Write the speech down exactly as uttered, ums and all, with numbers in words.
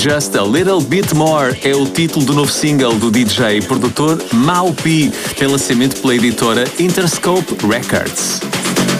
Just a Little Bit More é o título do novo single do D J e produtor Mau P, em lançamento pela editora Interscope Records.